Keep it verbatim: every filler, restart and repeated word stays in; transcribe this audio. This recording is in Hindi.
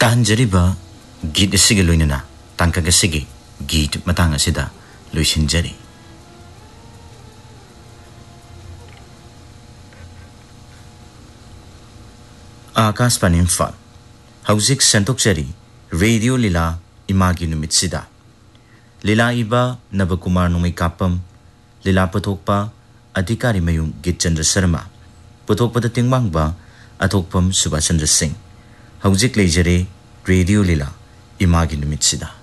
तांजरिबा गीत असिगे लोइनना तांका गसिगे गीत मतंग असिदा लोइसिनजरी आकाशवाणी इम्फाल हौजिक संतोकचरी रेडियो लीला इमागी नुमित्सिदा लीला इबा नवकुमार नुमई कापम लीला पथोकपा अधिकारी मयूं गितचंद्र शर्मा पथोकपद तिंगमांगबा अथोकपम सुभाषचंद्र सिंह हौजिक लेजरे रेडियो लीला इमागी नुमित्सिदा